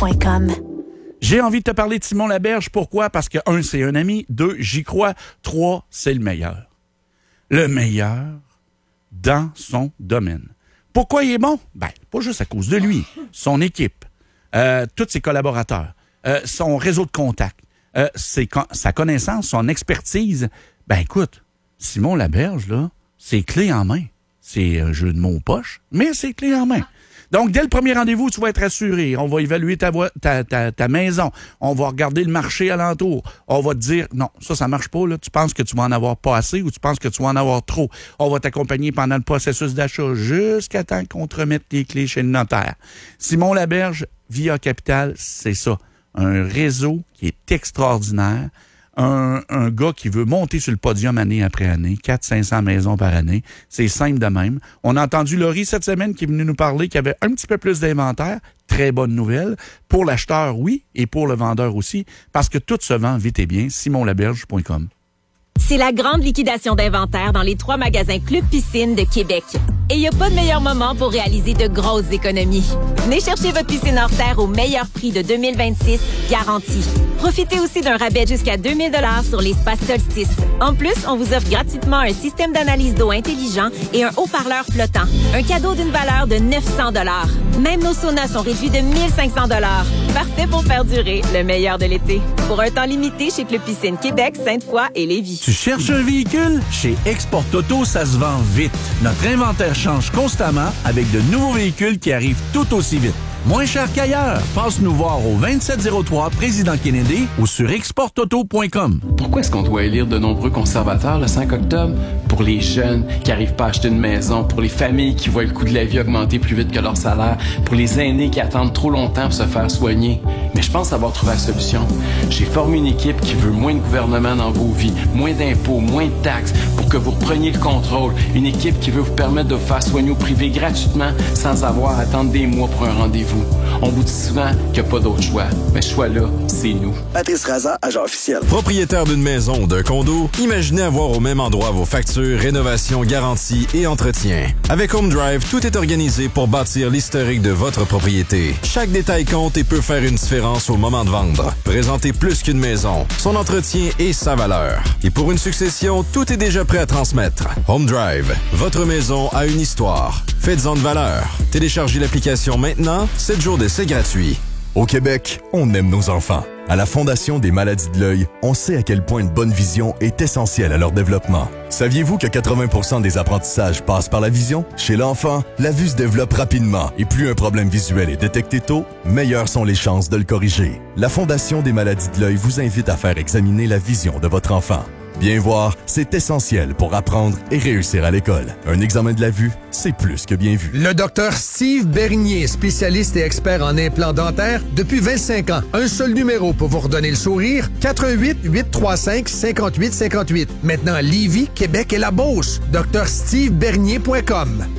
simon-laberge.com. J'ai envie de te parler de Simon Laberge. Pourquoi? Parce que 1, c'est un ami. 2, j'y crois. 3, c'est le meilleur. Le meilleur dans son domaine. Pourquoi il est bon? Ben, pas juste à cause de lui. Son équipe, tous ses collaborateurs, son réseau de contacts, sa connaissance, son expertise. Ben, écoute, Simon Laberge, là, c'est clé en main. C'est un jeu de mots poche, mais c'est clé en main. Donc, dès le premier rendez-vous, tu vas être assuré. On va évaluer ta maison. On va regarder le marché alentour. On va te dire, non, ça marche pas, là. Tu penses que tu vas en avoir pas assez ou tu penses que tu vas en avoir trop. On va t'accompagner pendant le processus d'achat jusqu'à temps qu'on te remette tes clés chez le notaire. Simon Laberge, Via Capital, c'est ça. Un réseau qui est extraordinaire. Un gars qui veut monter sur le podium année après année, 400-500 maisons par année. C'est simple de même. On a entendu Laurie cette semaine qui est venue nous parler qu'il y avait un petit peu plus d'inventaire. Très bonne nouvelle. Pour l'acheteur, oui, et pour le vendeur aussi, parce que tout se vend vite et bien. simonlaberge.com. C'est la grande liquidation d'inventaire dans les 3 magasins Club Piscine de Québec. Et il n'y a pas de meilleur moment pour réaliser de grosses économies. Venez chercher votre piscine hors terre au meilleur prix de 2026, garanti. Profitez aussi d'un rabais jusqu'à 2000 $ sur l'espace Solstice. En plus, on vous offre gratuitement un système d'analyse d'eau intelligent et un haut-parleur flottant. Un cadeau d'une valeur de 900 $. Même nos saunas sont réduits de 1500 $. Parfait pour faire durer le meilleur de l'été. Pour un temps limité chez Club Piscine Québec, Sainte-Foy et Lévis. Tu cherches un véhicule? Chez Export Auto, ça se vend vite. Notre inventaire change constamment avec de nouveaux véhicules qui arrivent tout aussi vite. Moins cher qu'ailleurs. Passe nous voir au 2703 Président Kennedy ou sur exportauto.com. Pourquoi est-ce qu'on doit élire de nombreux conservateurs le 5 octobre? Pour les jeunes qui n'arrivent pas à acheter une maison, pour les familles qui voient le coût de la vie augmenter plus vite que leur salaire, pour les aînés qui attendent trop longtemps pour se faire soigner. Mais je pense avoir trouvé la solution. J'ai formé une équipe qui veut moins de gouvernement dans vos vies, moins d'impôts, moins de taxes, pour que vous repreniez le contrôle. Une équipe qui veut vous permettre de vous faire soigner au privé gratuitement sans avoir à attendre des mois pour un rendez-vous. On vous dit souvent qu'il n'y a pas d'autre choix. Mais ce choix-là, c'est nous. Patrice Raza, agent officiel. Propriétaire d'une maison ou d'un condo, imaginez avoir au même endroit vos factures, rénovation, garantie et entretien. Avec Home Drive, tout est organisé pour bâtir l'historique de votre propriété. Chaque détail compte et peut faire une différence au moment de vendre. Présentez plus qu'une maison, son entretien et sa valeur. Et pour une succession, tout est déjà prêt à transmettre. Home Drive, votre maison a une histoire. Faites-en de valeur. Téléchargez l'application maintenant, 7 jours d'essai gratuit. Au Québec, on aime nos enfants. À la Fondation des maladies de l'œil, on sait à quel point une bonne vision est essentielle à leur développement. Saviez-vous que 80% des apprentissages passent par la vision? Chez l'enfant, la vue se développe rapidement et plus un problème visuel est détecté tôt, meilleures sont les chances de le corriger. La Fondation des maladies de l'œil vous invite à faire examiner la vision de votre enfant. Bien voir, c'est essentiel pour apprendre et réussir à l'école. Un examen de la vue, c'est plus que bien vu. Le docteur Steve Bernier, spécialiste et expert en implants dentaires depuis 25 ans. Un seul numéro pour vous redonner le sourire, 418-835-5858. Maintenant à Lévis, Québec et la Beauce. drstevebernier.com.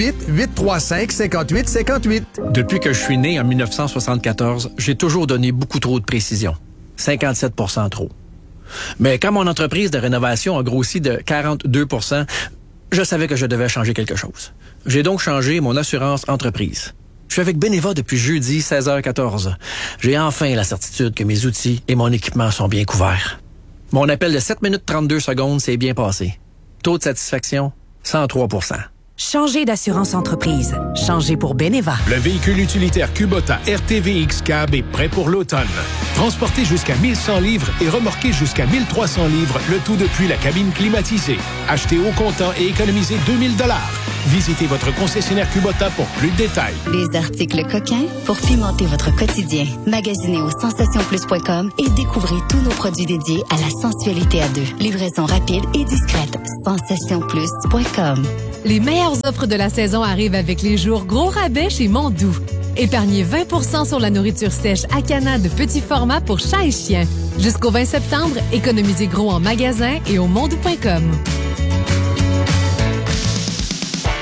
418-835-5858. Depuis que je suis né en 1974, j'ai toujours donné beaucoup trop de précision. 57% trop. Mais quand mon entreprise de rénovation a grossi de 42 %, je savais que je devais changer quelque chose. J'ai donc changé mon assurance entreprise. Je suis avec Beneva depuis jeudi 16h14. J'ai enfin la certitude que mes outils et mon équipement sont bien couverts. Mon appel de 7 minutes 32 secondes s'est bien passé. Taux de satisfaction, 103 %. Changez d'assurance entreprise. Changez pour Beneva. Le véhicule utilitaire Kubota RTVX Cab est prêt pour l'automne. Transporté jusqu'à 1100 livres et remorqué jusqu'à 1300 livres, le tout depuis la cabine climatisée. Achetez au comptant et économisez 2000 $. Visitez votre concessionnaire Kubota pour plus de détails. Des articles coquins pour pimenter votre quotidien. Magasinez au sensationplus.com et découvrez tous nos produits dédiés à la sensualité à deux. Livraison rapide et discrète. sensationplus.com. Les meilleures offres de la saison arrivent avec les jours gros rabais chez Mondou. Épargnez 20 % sur la nourriture sèche Acana de petit format pour chat et chien. Jusqu'au 20 septembre, économisez gros en magasin et au mondou.com.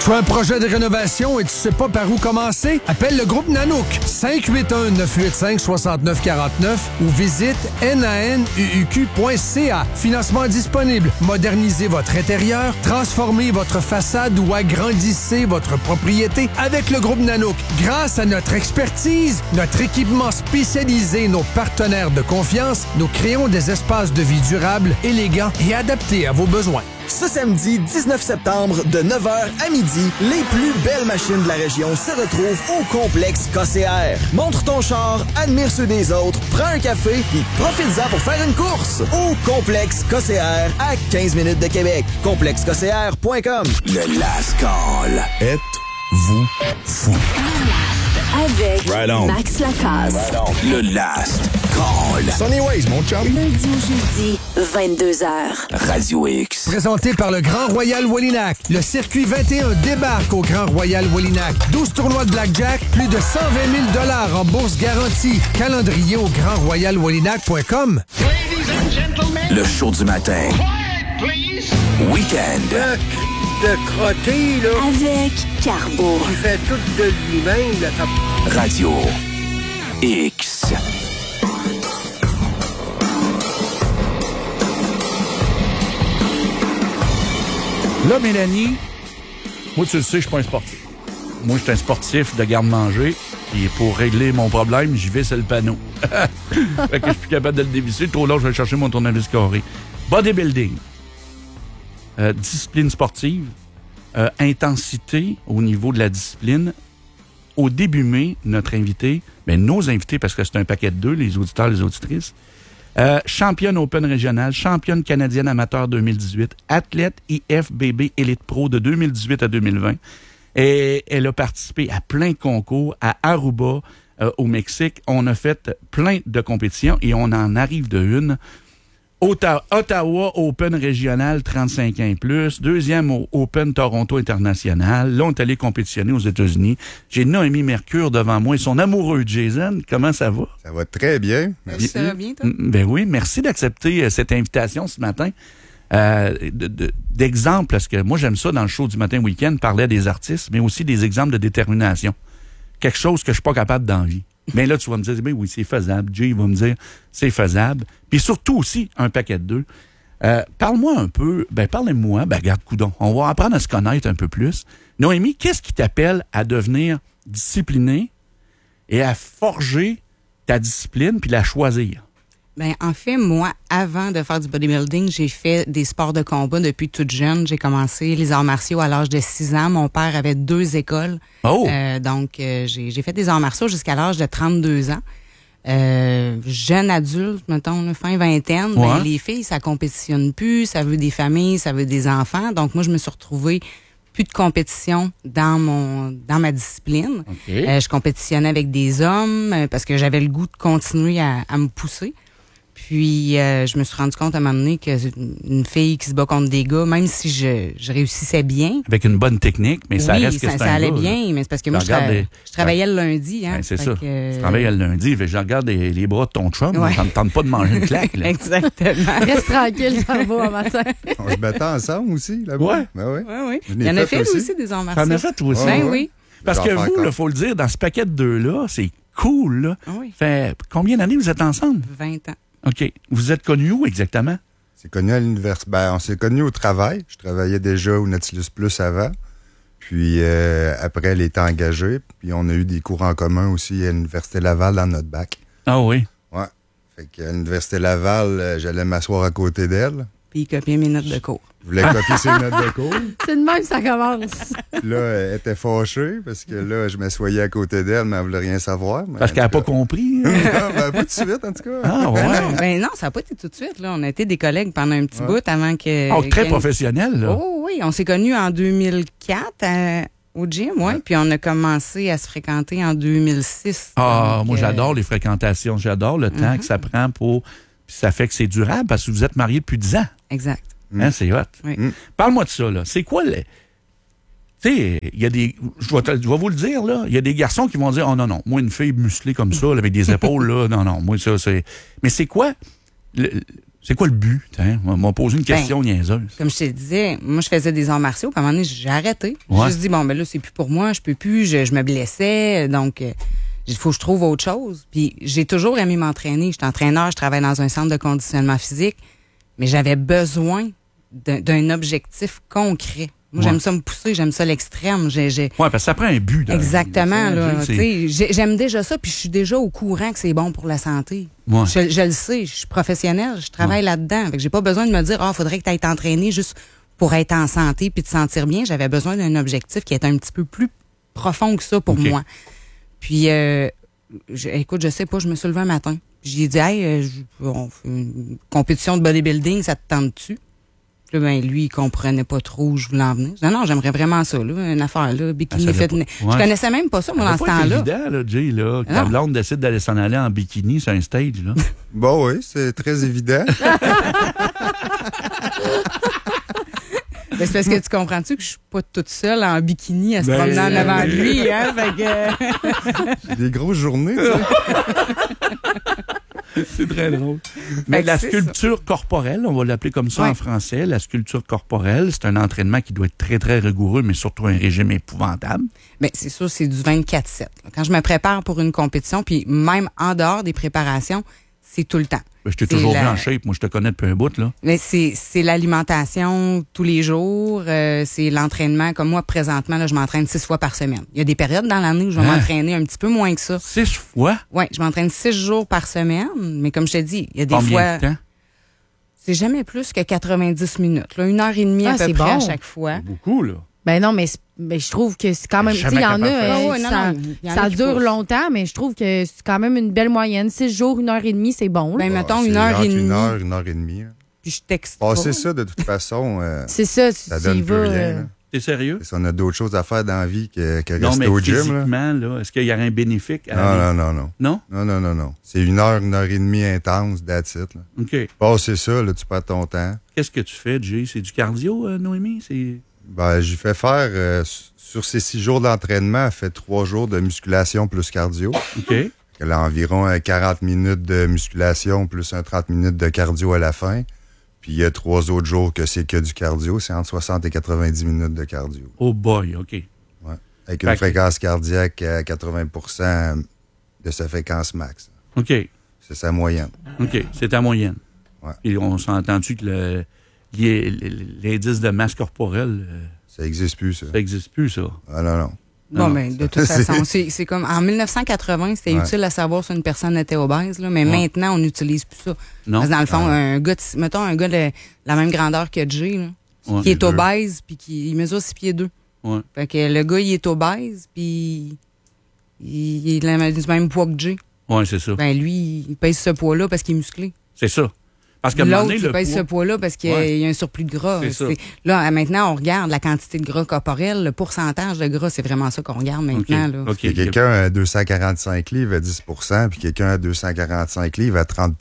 Tu as un projet de rénovation et tu sais pas par où commencer? Appelle le groupe Nanook 581-985-6949 ou visite nanuq.ca. Financement disponible. Modernisez votre intérieur, transformez votre façade ou agrandissez votre propriété avec le groupe Nanook. Grâce à notre expertise, notre équipement spécialisé, nos partenaires de confiance, nous créons des espaces de vie durables, élégants et adaptés à vos besoins. Ce samedi 19 septembre, de 9h à midi, les plus belles machines de la région se retrouvent au complexe KCR. Montre ton char, admire ceux des autres, prends un café, puis profite-en pour faire une course. Au complexe KCR, à 15 minutes de Québec. ComplexeKCR.com. Le Last Call. Êtes-vous fou? Avec Right on. Max Lacasse. Right on. Le Last Call. Sunny Ways, mon chum. Lundi au jeudi, 22h. Radio X. Présenté par le Grand Royal Wallinac. Le circuit 21 débarque au Grand Royal Wallinac. 12 tournois de blackjack, plus de 120 000 $ en bourse garantie. Calendrier au grandroyalwallinac.com. Le show du matin. Week-end. De crotter, là. Avec Carbo. Il fait tout de lui-même, là. Radio X. Là, Mélanie, moi, tu le sais, je suis pas un sportif. Moi, je suis un sportif de garde-manger. Et pour régler mon problème, j'y vais sur le panneau. Fait que je suis plus capable de le dévisser. Trop long, je vais chercher mon tournevis carré. Bodybuilding. Discipline sportive. Intensité au niveau de la discipline. Au début mai, notre invité, nos invités, parce que c'est un paquet de deux, les auditeurs, les auditrices, championne Open régionale, championne canadienne amateur 2018, athlète IFBB Elite Pro de 2018 à 2020. Et elle a participé à plein de concours à Aruba, au Mexique. On a fait plein de compétitions et on en arrive de une. Ottawa Open régional 35 ans et plus. Deuxième au Open Toronto international. Là, on est allé compétitionner aux États-Unis. J'ai Noémie Mercure devant moi et son amoureux Jason. Comment ça va? Ça va très bien. Merci. Ça va bien, toi? Ben oui, merci d'accepter cette invitation ce matin. D'exemple, parce que moi, j'aime ça dans le show du matin week-end, parler des artistes, mais aussi des exemples de détermination. Quelque chose que je suis pas capable dans la vie. Mais là, tu vas me dire, oui, c'est faisable. Jay va me dire, c'est faisable. Puis surtout aussi, un paquet de deux. Parle-moi un peu, parlez-moi, regarde, coudonc. On va apprendre à se connaître un peu plus. Noémie, qu'est-ce qui t'appelle à devenir disciplinée et à forger ta discipline puis la choisir? En fait, moi, avant de faire du bodybuilding, j'ai fait des sports de combat depuis toute jeune. J'ai commencé les arts martiaux à l'âge de 6 ans. Mon père avait 2 écoles. Oh! Donc, j'ai fait des arts martiaux jusqu'à l'âge de 32 ans. Jeune adulte, mettons, fin vingtaine. Ouais. Les filles, ça compétitionne plus. Ça veut des familles, ça veut des enfants. Donc, moi, je me suis retrouvée plus de compétition dans ma discipline. Okay. Je compétitionnais avec des hommes parce que j'avais le goût de continuer à me pousser. Puis, je me suis rendu compte à un moment donné qu'une fille qui se bat contre des gars, même si je réussissais bien. Avec une bonne technique, mais ça reste que c'est un ça allait gars, bien, là. mais c'est parce que moi, je travaillais le lundi. Hein, c'est ça. Tu travailles le lundi, je regarde les bras de ton chum, ouais. Ça ne tente pas de manger une claque. Là. Exactement. Reste tranquille, ça va un matin. On se battait ensemble aussi, là-bas. Ouais. Oui. Il y en a fait aussi des arts martiaux. Ça en a fait aussi. Oui. Parce que vous, il faut le dire, dans ce paquet de deux-là, c'est cool. Là. Oui. Fait combien d'années vous êtes ensemble? 20 ans. OK. Vous êtes connus où exactement? C'est connu à l'université. On s'est connus au travail. Je travaillais déjà au Nautilus Plus avant. Puis après, elle était engagée. Puis on a eu des cours en commun aussi à l'Université Laval dans notre bac. Ah oui? Ouais. Fait qu'à l'Université Laval, j'allais m'asseoir à côté d'elle. Puis il copiait mes notes de cours. Je voulais copier ses notes de cours. C'est de même que ça commence. Là, elle était fâchée parce que là, je m'assoyais à côté d'elle, mais elle voulait rien savoir. Parce qu'elle n'a pas compris. Non, pas tout de suite, en tout cas. Ah ouais? Non, ça n'a pas été tout de suite. Là. On a été des collègues pendant un petit bout avant que... Oh, très professionnel, là. Oh oui, on s'est connus en 2004 au gym, oui. Puis on a commencé à se fréquenter en 2006. Ah, moi, j'adore les fréquentations. J'adore le temps que ça prend pour... Puis ça fait que c'est durable parce que vous êtes mariés depuis 10 ans. Exact. Hein, c'est hot. Oui. Parle-moi de ça, là. C'est quoi le... Tu sais, il y a des... Je vais vous le dire, là. Il y a des garçons qui vont dire, oh non, moi, une fille musclée comme ça, là, avec des épaules, là, non, moi, ça, c'est... Mais c'est quoi C'est quoi le but? On m'a posé une question niaiseuse. Comme je te disais, moi, je faisais des arts martiaux, puis à un moment donné, j'ai arrêté. J'ai juste dit, bon, ben là, c'est plus pour moi, je peux plus, je me blessais, donc il faut que je trouve autre chose. Puis j'ai toujours aimé m'entraîner. J'étais entraîneur, je travaille dans un centre de conditionnement physique, mais j'avais besoin d'un objectif concret. Moi, j'aime ça me pousser, j'aime ça l'extrême. Oui, parce que ça prend un but. Exactement. Là, j'aime déjà ça, puis je suis déjà au courant que c'est bon pour la santé. Ouais. Je le sais, je suis professionnelle, je travaille là-dedans. Fait que j'ai pas besoin de me dire, faudrait que tu ailles t'entraîner juste pour être en santé puis te sentir bien. J'avais besoin d'un objectif qui est un petit peu plus profond que ça pour moi. Puis, écoute, je sais pas, je me suis levée un matin. J'ai dit, on fait une compétition de bodybuilding, ça te tente-tu? Puis là, lui, il comprenait pas trop où je voulais en venir. Non, j'aimerais vraiment ça, là, une affaire, là, bikini fitness. Je connaissais même pas ça, moi, dans ce temps-là. C'est évident, là, Jay, là, que ta blonde décide d'aller s'en aller en bikini sur un stage, là. Bon, oui, c'est très évident. Ben, c'est parce que tu comprends-tu que je suis pas toute seule en bikini à se promener en avant de lui, hein? Fait que... Des grosses journées, tu sais. C'est très drôle. Mais la sculpture corporelle, on va l'appeler comme ça en français, la sculpture corporelle, c'est un entraînement qui doit être très, très rigoureux, mais surtout un régime épouvantable. Bien, c'est sûr, c'est du 24/7. Quand je me prépare pour une compétition, puis même en dehors des préparations, c'est tout le temps. Ben, je t'ai toujours vu en shape. Moi, je te connais depuis un bout, là. Mais c'est l'alimentation tous les jours. C'est l'entraînement. Comme moi, présentement, là, je m'entraîne 6 fois par semaine. Il y a des périodes dans l'année où je vais m'entraîner un petit peu moins que ça. 6 fois? Oui, je m'entraîne 6 jours par semaine. Mais comme je te dis, il y a des Combien de temps? C'est jamais plus que 90 minutes. Là, 1h30 à peu près à chaque fois. C'est beaucoup, là. Ben non, mais je trouve que c'est quand même... Tu sais, il y en a... ça dure longtemps, mais je trouve que c'est quand même une belle moyenne. 6 jours, 1h30, c'est bon. Ben, mettons 1h30. 1h30. Puis je texte pas. C'est ça, de toute façon. C'est ça, ça donne plus rien. T'es sérieux? On a d'autres choses à faire dans la vie que rester au gym. Physiquement, là, est-ce qu'il y aurait un bénéfice? Non. Non? Non. C'est 1h30 intense, that's it. Là. OK. C'est ça, là, tu perds ton temps. Qu'est-ce que tu fais, Jay? C'est du cardio, Noémie? J'ai fait faire, sur ces 6 jours d'entraînement, elle fait 3 jours de musculation plus cardio. OK. Elle a environ 40 minutes de musculation plus 30 minutes de cardio à la fin. Puis il y a 3 autres jours que c'est que du cardio. C'est entre 60 et 90 minutes de cardio. Oh boy, OK. Ouais. Avec une fréquence cardiaque à 80% de sa fréquence max. OK. C'est sa moyenne. OK, c'est ta moyenne. Ouais. Et on s'entend-tu que l'indice de masse corporelle... ça n'existe plus, ça. Ça n'existe plus, ça. Ah non. Bon, mais de toute façon, c'est comme en 1980, c'était utile à savoir si une personne était obèse, là, mais maintenant, on n'utilise plus ça. Non. Parce que dans le fond, mettons un gars de la même grandeur que Jay, là, qui est obèse, puis il mesure 6 pieds 2. Ouais. Fait que le gars, il est obèse, puis il est du même poids que Jay. Oui, c'est ça. Ben lui, il pèse ce poids-là parce qu'il est musclé. C'est ça. Parce que l'autre, il pèse ce poids-là parce qu'il y a un surplus de gras. Là, maintenant, on regarde la quantité de gras corporel, le pourcentage de gras, c'est vraiment ça qu'on regarde maintenant. Là. Quelqu'un à 245 livres à 10 puis quelqu'un à 245 livres à 30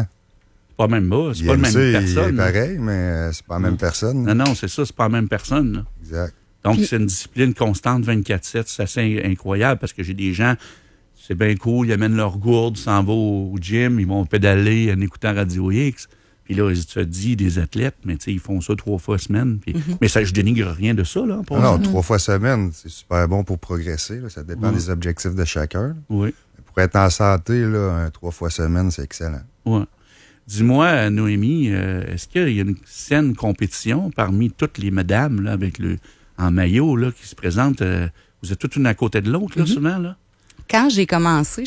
pas même bas, c'est pas la même personne. Il est pareil, mais c'est pas la même personne. Non, c'est ça, c'est pas la même personne. Là. Exact. Donc, c'est une discipline constante 24/7. C'est assez incroyable parce que j'ai des gens... C'est bien cool, ils amènent leur gourde, ils s'en vont au gym, ils vont pédaler en écoutant Radio X. Puis là, tu te dis des athlètes, mais tu sais, ils font ça 3 fois semaine. Puis, mais ça, je dénigre rien de ça, là. Non, 3 fois semaine, c'est super bon pour progresser. Là. Ça dépend des objectifs de chacun. Là. Oui. Mais pour être en santé, là, 3 fois semaine, c'est excellent. Oui. Dis-moi, Noémie, est-ce qu'il y a une saine compétition parmi toutes les madames là, avec en maillot là, qui se présentent? Vous êtes toutes une à côté de l'autre, là, souvent, là? Quand j'ai commencé,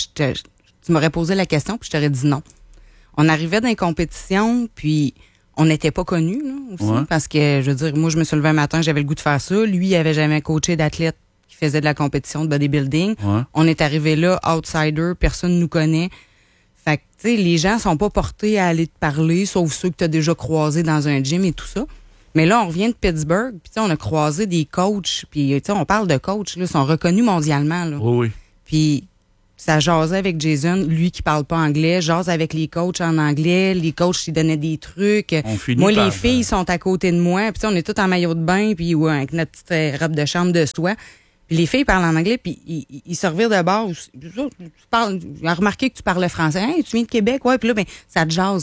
tu m'aurais posé la question, puis je t'aurais dit non. On arrivait dans les compétitions, puis on n'était pas connus, là, aussi, parce que, je veux dire, moi, je me suis levée un matin, j'avais le goût de faire ça. Lui, il avait jamais coaché d'athlète qui faisait de la compétition de bodybuilding. Ouais. On est arrivé là, outsider, personne nous connaît. Fait que, tu sais, les gens sont pas portés à aller te parler, sauf ceux que tu as déjà croisés dans un gym et tout ça. Mais là, on revient de Pittsburgh, puis on a croisé des coachs, puis on parle de coachs, là, ils sont reconnus mondialement. Là. Oui. Puis ça jasait avec Jason, lui qui parle pas anglais, jase avec les coachs en anglais, les coachs ils donnaient des trucs. Moi, les filles sont à côté de moi, puis on est toutes en maillot de bain, puis avec notre petite robe de chambre de soie. Puis les filles parlent en anglais, puis ils se revirent de bord. Tu parles, j'ai remarqué que tu parlais français. Hey, tu viens de Québec? Ouais, puis là, ben, ça te jase.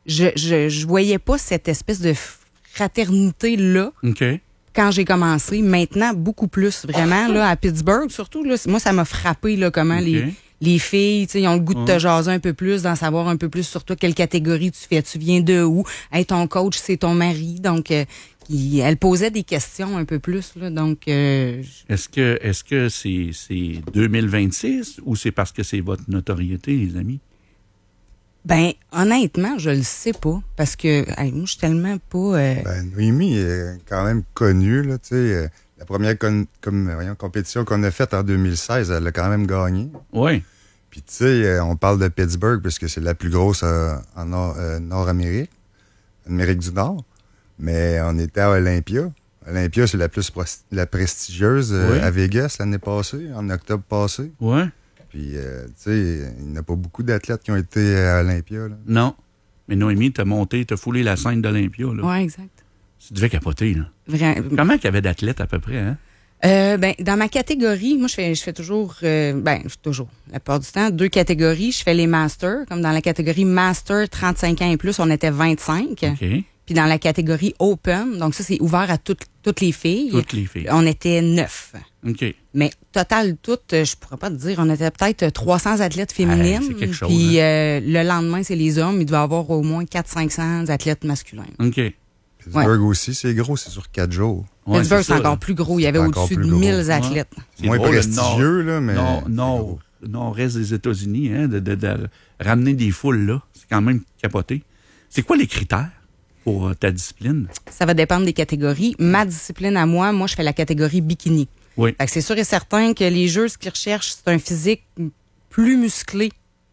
je voyais pas cette espèce de fraternité-là. OK. Quand j'ai commencé, maintenant, beaucoup plus, vraiment, là, à Pittsburgh, surtout, là, moi, ça m'a frappé, là, comment les filles, tu sais, ils ont le goût de te jaser un peu plus, d'en savoir un peu plus sur toi, quelle catégorie tu fais, tu viens de où, hey, ton coach, c'est ton mari, donc, elle posait des questions un peu plus, là, donc... Est-ce que c'est 2026 ou c'est parce que c'est votre notoriété, les amis? Ben, honnêtement, je le sais pas. Parce que, moi, je suis tellement pas... Noémie est quand même connue, là, tu sais. La première compétition qu'on a faite en 2016, elle a quand même gagné. Oui. Puis, tu sais, on parle de Pittsburgh, puisque c'est la plus grosse en Nord-Amérique, Amérique du Nord. Mais on était à Olympia. Olympia, c'est la prestigieuse à Vegas l'année passée, en octobre passé. Oui. Puis, tu sais, il n'y a pas beaucoup d'athlètes qui ont été à Olympia. Là. Non. Mais Noémie, t'as foulé la scène d'Olympia. Oui, exact. Tu devais capoter, là. Comment il y avait d'athlètes à peu près, hein? Dans ma catégorie, moi, je fais toujours, la plupart du temps, 2 catégories. Je fais les masters. Comme dans la catégorie master 35 ans et plus, on était 25. OK. Puis dans la catégorie open, donc ça, c'est ouvert à toutes les filles. Toutes les filles. On était 9. OK. Mais total, je pourrais pas te dire, on était peut-être 300 athlètes féminines. C'est quelque chose. Puis le lendemain, c'est les hommes. Il devait y avoir au moins 400-500 athlètes masculins. OK. Pittsburgh aussi, c'est gros, c'est sur 4 jours. Ouais, Pittsburgh, c'est encore plus gros. Il y avait au-dessus de 1000 athlètes. C'est moins prestigieux, là, mais... Non, on reste des États-Unis, hein, de ramener des foules là. C'est quand même capoté. C'est quoi les critères pour ta discipline? Ça va dépendre des catégories. Ma discipline à moi, je fais la catégorie bikini. Oui. Fait que c'est sûr et certain que les jeux, ce qu'ils recherchent, c'est un physique plus musclé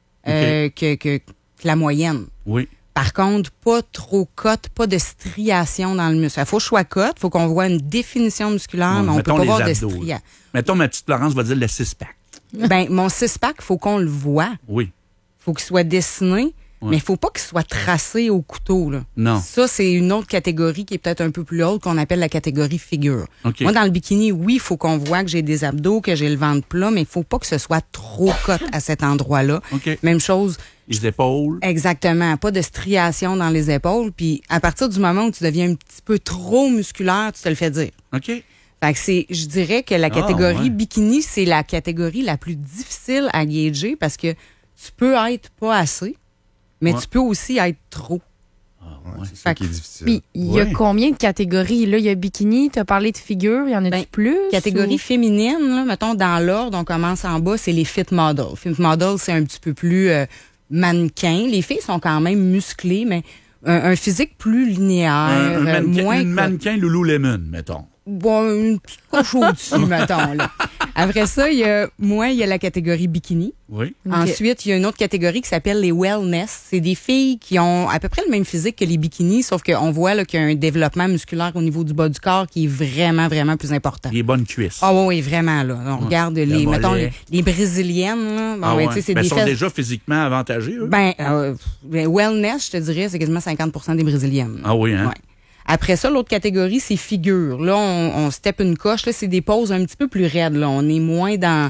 que la moyenne. Oui. Par contre, pas trop cote, pas de striation dans le muscle. Il faut que je sois cote, il faut qu'on voit une définition musculaire, mais on peut pas voir de striation. Mettons, ma petite Florence va dire le six-pack. Ben, mon six-pack, il faut qu'on le voit. Oui. Il faut qu'il soit dessiné. Mais il faut pas qu'il soit tracé au couteau. Là. Non. Ça, c'est une autre catégorie qui est peut-être un peu plus haute qu'on appelle la catégorie figure. Okay. Moi, dans le bikini, oui, il faut qu'on voit que j'ai des abdos, que j'ai le ventre plat, mais il faut pas que ce soit trop cote à cet endroit-là. Okay. Même chose. Les épaules. Exactement. Pas de striation dans les épaules. Puis à partir du moment où tu deviens un petit peu trop musculaire, tu te le fais dire. OK. Fait que je dirais que la catégorie bikini, c'est la catégorie la plus difficile à gager parce que tu peux être pas assez. Mais tu peux aussi être trop. C'est ça qui est difficile. Puis, il y a combien de catégories? Là, il y a bikini, tu as parlé de figure, il y en a plus? Catégorie féminine, là, mettons, dans l'ordre, on commence en bas, c'est les fit models. Fit models, c'est un petit peu plus mannequin. Les filles sont quand même musclées, mais un physique plus linéaire. Un mannequin Lululemon, mettons. Bon, une petite coche au-dessus, mettons. Là. Après ça, il y a la catégorie bikini. Oui. Ensuite, il y a une autre catégorie qui s'appelle les wellness. C'est des filles qui ont à peu près le même physique que les bikinis, sauf qu'on voit là, qu'il y a un développement musculaire au niveau du bas du corps qui est vraiment, vraiment plus important. Les bonnes cuisses. Ah oui, vraiment. Là. On regarde les brésiliennes. Là. C'est des sont déjà physiquement avantagées, eux? Wellness, je te dirais, c'est quasiment 50% des brésiliennes. Ah oui, hein? Ouais. Après ça, l'autre catégorie, c'est figure. Là, on step une coche. Là, c'est des poses un petit peu plus raides. Là, on est moins dans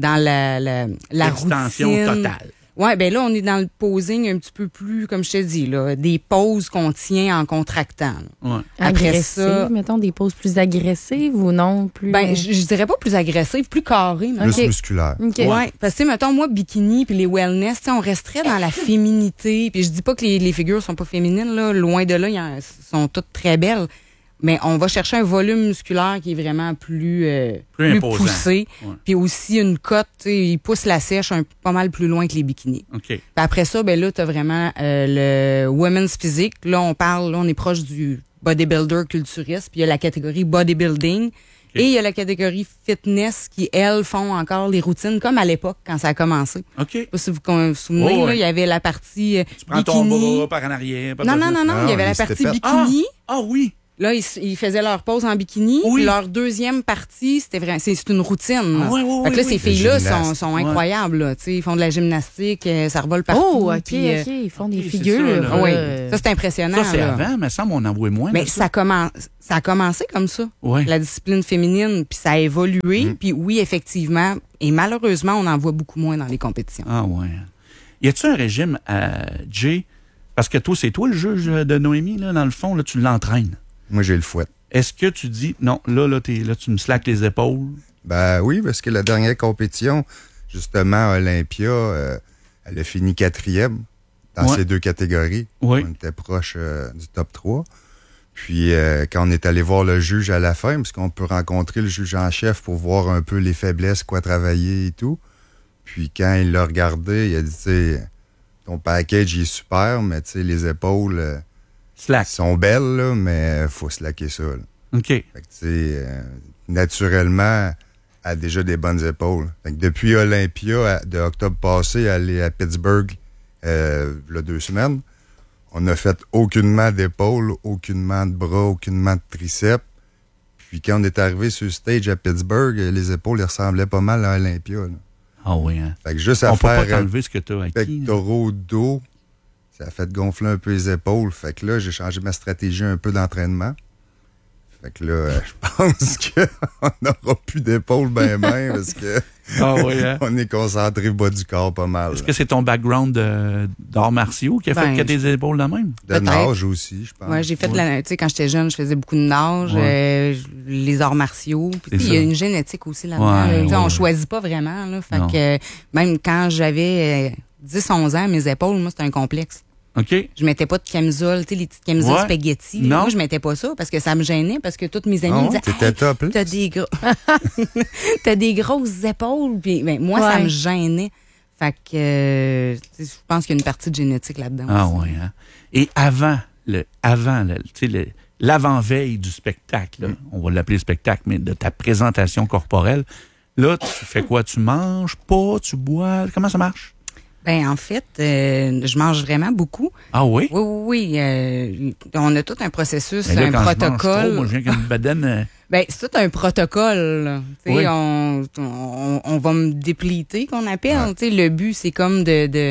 la extension routine totale. Ouais, ben là, on est dans le posing un petit peu plus, comme je te dis, là, des poses qu'on tient en contractant. Ouais. Après ça, mettons des poses plus agressives ou non plus. Ben, je dirais pas plus agressives, plus carrées. Plus musculaires. Okay. Ouais, parce que mettons moi bikini puis les wellness, on resterait dans la féminité. Puis je dis pas que les figures sont pas féminines là, loin de là, elles sont toutes très belles. Mais on va chercher un volume musculaire qui est vraiment plus poussé. Ouais. Puis aussi une cote, il pousse la sèche pas mal plus loin que les bikinis. Okay. Puis après ça, ben là, tu as vraiment le women's physique. Là, on est proche du bodybuilder culturiste. Puis il y a la catégorie bodybuilding. Okay. Et il y a la catégorie fitness qui, elles, font encore les routines comme à l'époque quand ça a commencé. OK. Je sais pas si vous vous souvenez, là, il y avait la partie tu prends bikini. Ton bras par en arrière. Non, il y avait la partie bikini. Ah oui. Là, ils faisaient leur pause en bikini. Oui. Puis leur deuxième partie, c'est une routine. Fait que là, ces filles-là sont incroyables. Là. Ils font de la gymnastique, ça revole partout. Oh, OK. Ils font des figures. Ça, c'est impressionnant. Ça, c'est avant, mais ça, on en voit moins. Mais ça a commencé comme ça, la discipline féminine, puis ça a évolué. Puis oui, effectivement, et malheureusement, on en voit beaucoup moins dans les compétitions. Ah ouais. Y a-t-il un régime à Jay? Parce que toi, c'est toi le juge de Noémie, là, dans le fond, là, tu l'entraînes. Moi, j'ai le fouet. Est-ce que tu dis, non, là, tu me slackes les épaules? Ben oui, parce que la dernière compétition, justement, Olympia, elle a fini 4e dans ces 2 catégories. Oui. On était proche du top 3. Puis, quand on est allé voir le juge à la fin, parce qu'on peut rencontrer le juge en chef pour voir un peu les faiblesses, quoi travailler et tout. Puis, quand il l'a regardé, il a dit, tu sais, ton package, il est super, mais tu sais, les épaules sont belles, là, mais il faut slacker ça. Là. OK. Fait que, tu sais, naturellement, elle a déjà des bonnes épaules. Fait que depuis Olympia, de octobre passé, elle est à Pittsburgh, là, 2 semaines. On n'a fait aucunement d'épaules, aucunement de bras, aucunement de triceps. Puis quand on est arrivé sur le stage à Pittsburgh, les épaules, elles ressemblaient pas mal à Olympia. Là. Ah oui, hein? Fait que juste à on faire peut pas t'enlever ce que t'as acquis. Pectoraux, dos, ça a fait gonfler un peu les épaules. Fait que là, j'ai changé ma stratégie un peu d'entraînement. Fait que là, je pense qu'on n'aura plus d'épaules ben parce que on est concentré bas du corps pas mal. Est-ce que c'est ton background d'arts martiaux qui a fait que tes épaules de même? De nage aussi, je pense. Oui, j'ai fait tu sais, quand j'étais jeune, je faisais beaucoup de nage, les arts martiaux. Puis il y a une génétique aussi là-dedans. On choisit pas vraiment. Là, fait que même quand j'avais 10-11 ans, mes épaules, moi, c'était un complexe. OK. Je mettais pas de camisole, tu sais, les petites camisoles spaghetti. Moi, je mettais pas ça parce que ça me gênait, parce que toutes mes amies me disaient t'étais top, t'as des grosses épaules. Puis, moi, ça me gênait. Fait que je pense qu'il y a une partie de génétique là-dedans. Ah aussi. oui, hein? Et l'avant-veille du spectacle, là, on va l'appeler spectacle, mais de ta présentation corporelle, là, tu fais quoi? Tu manges pas? Tu bois? Comment ça marche? Ben en fait, je mange vraiment beaucoup. Ah oui? Oui. On a tout un processus, un protocole. Moi, je viens qu'une bedaine. Ben c'est tout un protocole. Tu sais, on va me dépliter qu'on appelle. Tu sais, le but c'est comme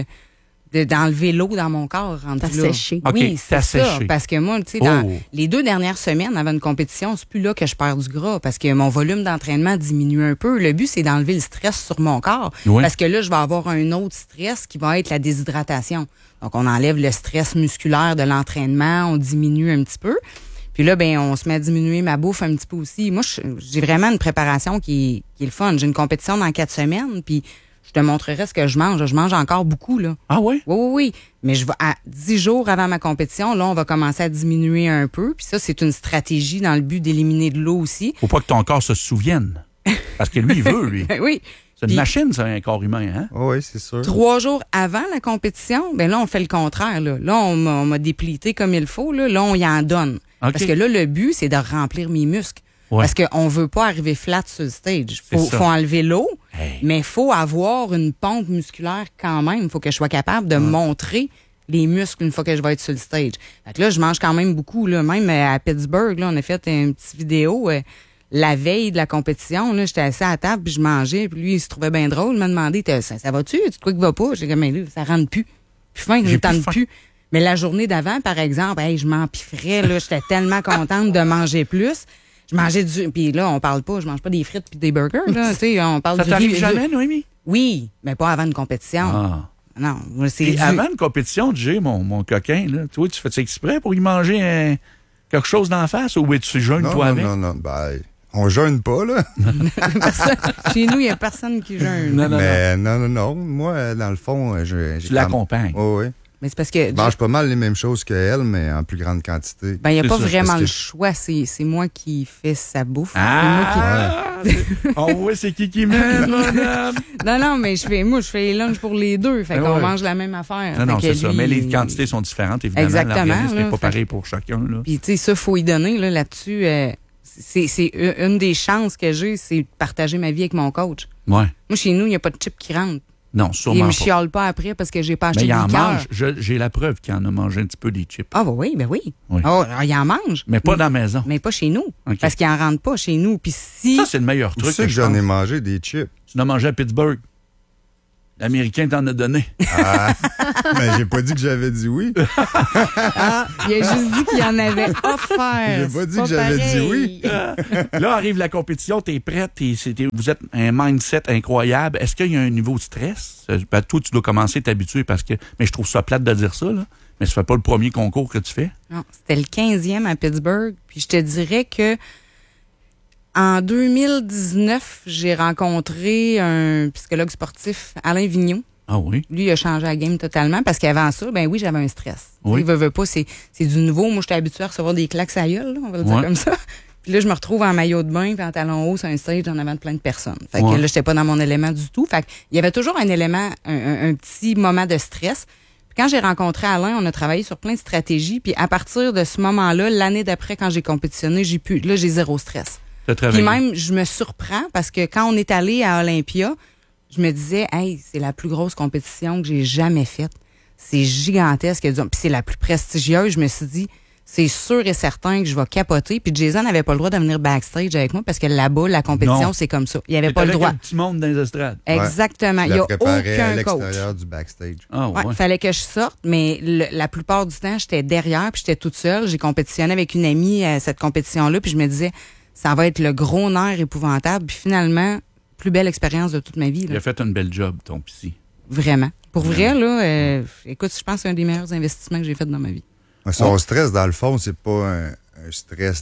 d'enlever l'eau dans mon corps. T'assécher. Oui, c'est ça. Parce que moi, tu sais, dans les 2 dernières semaines avant une compétition, c'est plus là que je perds du gras parce que mon volume d'entraînement diminue un peu. Le but, c'est d'enlever le stress sur mon corps. Oui. Parce que là, je vais avoir un autre stress qui va être la déshydratation. Donc, on enlève le stress musculaire de l'entraînement, on diminue un petit peu. Puis là, ben, on se met à diminuer ma bouffe un petit peu aussi. Moi, j'ai vraiment une préparation qui est le fun. J'ai une compétition dans 4 semaines, puis je te montrerai ce que je mange. Je mange encore beaucoup, là. Ah oui? Oui. Mais je vais à 10 jours avant ma compétition, là, on va commencer à diminuer un peu. Puis ça, c'est une stratégie dans le but d'éliminer de l'eau aussi. Faut pas que ton corps se souvienne. Parce que lui, il veut, lui. Oui. C'est une machine, ça, un corps humain, hein? Oui, c'est sûr. 3 jours avant la compétition, ben là, on fait le contraire, là. Là, on m'a déplité comme il faut, là. Là, on y en donne. Okay. Parce que là, le but, c'est de remplir mes muscles. Ouais. Parce qu'on veut pas arriver flat sur le stage. Faut enlever l'eau, mais il faut avoir une pompe musculaire quand même. Il faut que je sois capable de montrer les muscles une fois que je vais être sur le stage. Fait que là, je mange quand même beaucoup. Là. Même à Pittsburgh, là, on a fait une petite vidéo la veille de la compétition. Là, j'étais assis à la table, puis je mangeais. Puis lui, il se trouvait bien drôle. Il m'a demandé, ça va-tu? Tu te crois qu'il va pas? J'ai dit, mais là, ça rentre plus. Puis fin, je ne tente plus. Mais la journée d'avant, par exemple, je m'empiffrais. Là, j'étais tellement contente de manger plus. Je mangeais puis là, on parle pas, je mange pas des frites puis des burgers, là, tu sais, on parle ça t'arrive jamais, Noémie? Oui, mais pas avant une compétition. Ah. Non, c'est avant une compétition, Jay, mon coquin, là, toi, tu fais ça exprès pour y manger quelque chose d'en face ou tu jeûnes toi avec? Non, ben, on jeûne pas, là. Chez nous, il y a personne qui jeûne. Non. Moi, dans le fond, tu l'accompagnes. Oui. Mais c'est parce que je mange pas mal les mêmes choses qu'elle, mais en plus grande quantité. Ben, il n'y a pas vraiment le choix. C'est moi qui fais sa bouffe. C'est qui mène, madame? Non, mais je fais les lunchs pour les deux. Fait qu'on mange la même affaire. Non, c'est ça. Mais les quantités sont différentes, évidemment. Exactement. L'organisme n'est pas pareil pour chacun, là. Puis, tu sais, ça, faut y donner, là-dessus. C'est une des chances que j'ai, c'est de partager ma vie avec mon coach. Ouais. Moi, chez nous, il n'y a pas de chips qui rentrent. Non, sûrement pas. Il me chiale pas après parce que j'ai pas acheté de liqueur. Mais il en mange. J'ai la preuve qu'il en a mangé un petit peu des chips. Ah, oui. Oh, il en mange. Mais pas dans la maison. Mais pas chez nous. Okay. Parce qu'il en rentre pas chez nous. Puis si... Ça, c'est le meilleur truc. Tu sais que j'en ai mangé des chips. Tu l'as mangé à Pittsburgh. L'Américain t'en a donné. Mais j'ai pas dit que j'avais dit oui. Il a juste dit qu'il en avait offert. J'ai pas dit que j'avais dit oui. Là arrive la compétition, t'es prête, vous êtes un mindset incroyable. Est-ce qu'il y a un niveau de stress? Ben, toi, tu dois commencer à t'habituer mais je trouve ça plate de dire ça, là. Mais ce n'est pas le premier concours que tu fais? Non, c'était le 15e à Pittsburgh. Puis je te dirais que en 2019, j'ai rencontré un psychologue sportif, Alain Vigneault. Ah oui? Lui, il a changé la game totalement parce qu'avant ça, ben oui, j'avais un stress. Oui. Il veut pas, c'est du nouveau. Moi, j'étais habituée à recevoir des claques à la gueule, là, on va le dire comme ça. Puis là, je me retrouve en maillot de bain, pantalon haut sur un stage en avant de plein de personnes. Fait que là, j'étais pas dans mon élément du tout. Fait qu'il y avait toujours un élément, un petit moment de stress. Puis quand j'ai rencontré Alain, on a travaillé sur plein de stratégies. Puis à partir de ce moment-là, l'année d'après, quand j'ai compétitionné, j'ai zéro stress. Puis même, je me surprends parce que quand on est allé à Olympia, je me disais, hey, c'est la plus grosse compétition que j'ai jamais faite. C'est gigantesque. Puis c'est la plus prestigieuse. Je me suis dit, c'est sûr et certain que je vais capoter. Puis Jason n'avait pas le droit de venir backstage avec moi parce que là-bas, la compétition, c'est comme ça. Il n'y avait pas le droit. Un petit monde dans les estrades. Exactement. Il n'y a aucun à coach. l'extérieur du backstage. Il fallait que je sorte, mais la plupart du temps, j'étais derrière puis j'étais toute seule. J'ai compétitionné avec une amie à cette compétition-là puis je me disais, ça va être le gros nerf épouvantable. Puis finalement, plus belle expérience de toute ma vie. Là. Il a fait un bel job, ton psy. Vraiment. Pour vrai, là, écoute, je pense que c'est un des meilleurs investissements que j'ai fait dans ma vie. Son stress, dans le fond, c'est pas un stress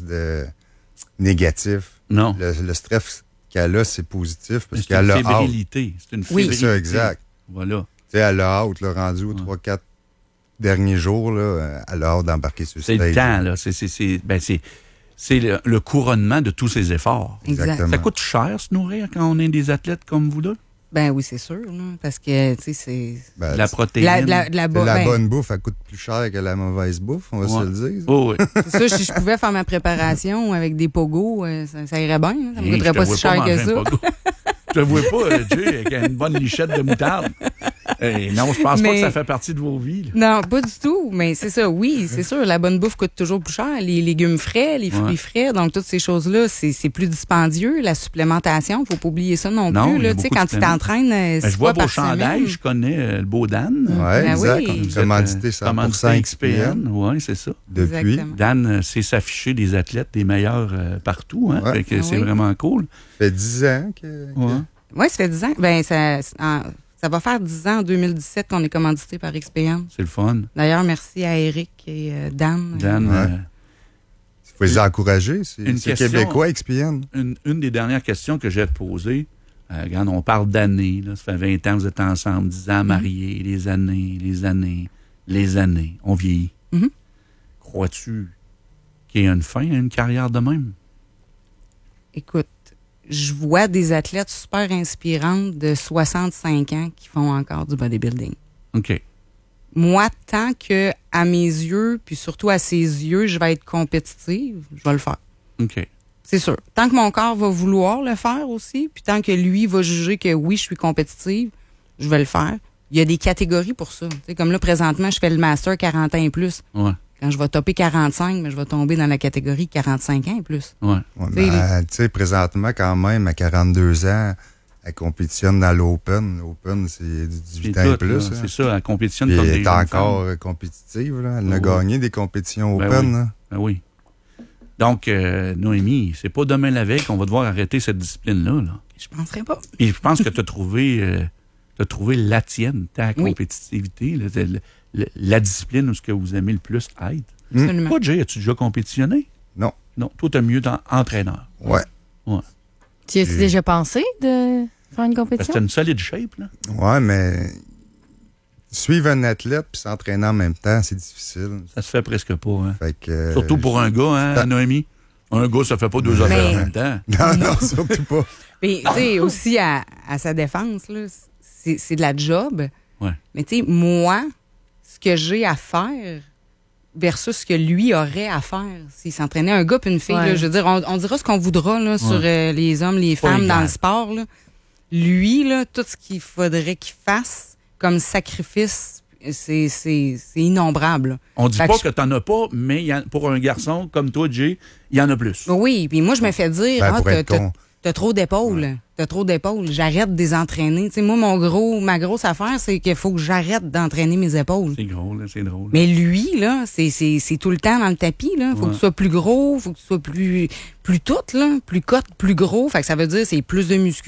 négatif. Non. Le stress qu'elle a, c'est positif parce c'est qu'elle a une fébrilité. C'est une fébrilité. C'est ça, exact. Voilà. Tu sais, elle a hâte, là, rendu aux 3-4 derniers jours, là, elle a hâte d'embarquer sur le stage. C'est le temps, là. C'est le couronnement de tous ses efforts. Exactement. Ça coûte cher se nourrir quand on est des athlètes comme vous deux? Ben oui, c'est sûr, là, parce que, tu sais, c'est... la protéine. La bonne bouffe, elle coûte plus cher que la mauvaise bouffe, on va se le dire. Oh, oui. C'est ça, si je pouvais faire ma préparation avec des pogos, ça irait bien. Ça me coûterait pas si cher que ça. Je te vois pas, Jay, avec une bonne lichette de moutarde. Non, je pense pas que ça fait partie de vos vies. Là. Non, pas du tout. Mais c'est ça, oui, c'est sûr. La bonne bouffe coûte toujours plus cher. Les légumes frais, les fruits frais, donc toutes ces choses-là, c'est plus dispendieux. La supplémentation, faut pas oublier ça non plus. Là, quand tu t'entraînes, je vois vos chandails, je connais le beau Dan. Oui, exact. Commandité 100% XPN. Oui, c'est ça. Depuis. Dan sait s'afficher des athlètes des meilleurs partout. Hein, fait que c'est vraiment cool. Ça fait 10 ans que... Oui, ça fait 10 ans. Ben, ça va faire 10 ans en 2017 qu'on est commandité par XPN. C'est le fun. D'ailleurs, merci à Eric et Dan. Il faut les encourager. C'est québécois, XPN. Une des dernières questions que j'ai à te poser, regarde, on parle d'années. Là, ça fait 20 ans que vous êtes ensemble, 10 ans mariés, les années. On vieillit. Crois-tu qu'il y a une fin à une carrière de même? Écoute, je vois des athlètes super inspirantes de 65 ans qui font encore du bodybuilding. OK. Moi, tant que à mes yeux, puis surtout à ses yeux, je vais être compétitive, je vais le faire. OK. C'est sûr. Tant que mon corps va vouloir le faire aussi, puis tant que lui va juger que oui, je suis compétitive, je vais le faire. Il y a des catégories pour ça. T'sais, comme là, présentement, je fais le master 40 ans et plus. Ouais. Quand je vais topper 45, mais je vais tomber dans la catégorie 45 ans et plus. Ouais. Tu sais, présentement, quand même, à 42 ans, elle compétitionne dans l'Open. L'Open, c'est du 18 ans et plus. C'est ça, elle compétitionne comme des elle est encore compétitive. Là. Elle a gagné des compétitions Open. Ben oui. Donc, Noémie, c'est pas demain la veille qu'on va devoir arrêter cette discipline-là. Là. Je penserais pas. Et je pense que tu as trouvé la tienne, ta compétitivité, la discipline où ce que vous aimez le plus être. Absolument. Toi, Jay, as-tu déjà compétitionné? Non. Non, toi, t'as mieux entraîneur. Ouais. Tu as-tu déjà pensé de faire une compétition? C'est une solide shape, là. Ouais, mais suivre un athlète puis s'entraîner en même temps, c'est difficile. Ça se fait presque pas, hein? Fait que, surtout pour un gars, hein, Noémie? Un gars, ça fait pas 2 affaires en même temps. Non, surtout pas. Mais, tu sais, aussi, à sa défense, là, c'est de la job. Ouais. Mais, tu sais, moi, ce que j'ai à faire versus ce que lui aurait à faire s'il s'entraînait, un gars puis une fille, là, je veux dire, on dira ce qu'on voudra là, sur les hommes, les femmes dans le sport. Là. Lui, là, tout ce qu'il faudrait qu'il fasse comme sacrifice, c'est innombrable. Là. On dit pas que t'en as pas, mais pour un garçon comme toi, Jay, il y en a plus. Oui, puis moi, je me fais dire, t'as trop d'épaules. Ouais. T'as trop d'épaules. J'arrête de les entraîner. Tu sais, moi, ma grosse affaire, c'est qu'il faut que j'arrête d'entraîner mes épaules. C'est gros, là, c'est drôle. Mais lui, là, c'est tout le temps dans le tapis, là. Faut que tu sois plus gros, faut que tu sois plus tout, là. Plus cote, plus gros. Fait que ça veut dire c'est plus de muscu.